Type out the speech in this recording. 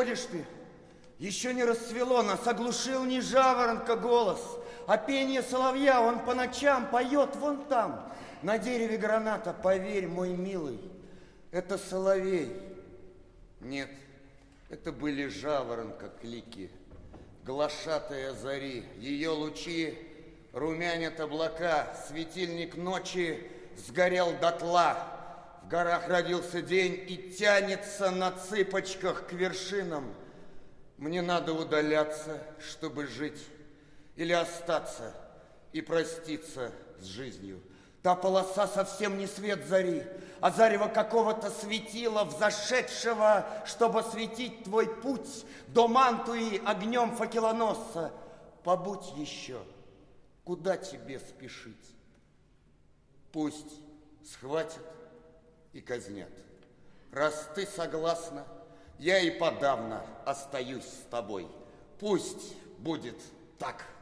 уходишь ты? Еще не расцвело, нас оглушил не жаворонка голос, а пение соловья. Он по ночам поет вон там, на дереве граната. Поверь, мой милый, это соловей. Нет, это были жаворонка клики, глашатая зари. Ее лучи румянят облака, светильник ночи сгорел дотла. В горах родился день и тянется на цыпочках к вершинам. Мне надо удаляться, чтобы жить, или остаться и проститься с жизнью. Та полоса совсем не свет зари, а зарево какого-то светила, взошедшего, чтобы осветить твой путь до Мантуи огнем факелоносца. Побудь еще, куда тебе спешить? Пусть схватят и казнят. Раз ты согласна, я и подавно остаюсь с тобой. Пусть будет так.